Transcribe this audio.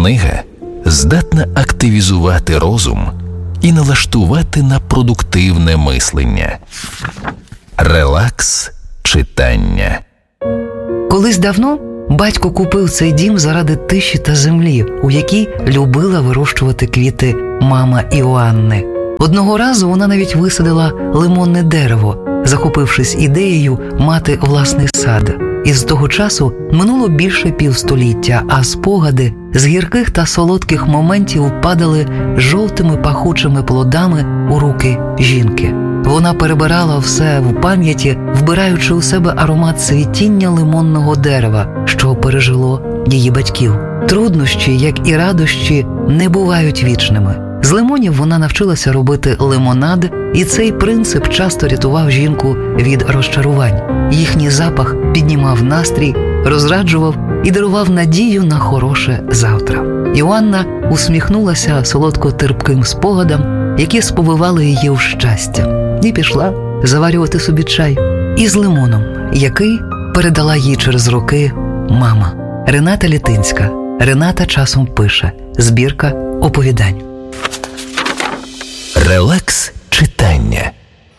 Книга здатна активізувати розум і налаштувати на продуктивне мислення. Релакс читання. Колись давно батько купив цей дім заради тиші та землі, у якій любила вирощувати квіти мама Іоанни. Одного разу вона навіть висадила лимонне дерево, захопившись ідеєю мати власний сад. І з того часу минуло більше півстоліття, а спогади з гірких та солодких моментів падали жовтими пахучими плодами у руки жінки. Вона перебирала все в пам'яті, вбираючи у себе аромат цвітіння лимонного дерева, що пережило її батьків. Труднощі, як і радощі, не бувають вічними. З лимонів вона навчилася робити лимонад, і цей принцип часто рятував жінку від розчарувань. Їхній запах піднімав настрій, розраджував і дарував надію на хороше завтра. Іоанна усміхнулася солодко-терпким спогадам, які сповивали її у щастя, і пішла заварювати собі чай із лимоном, який передала їй через роки мама. Рената Літинська. Рената часом пише. Збірка оповідань. Релакс читання.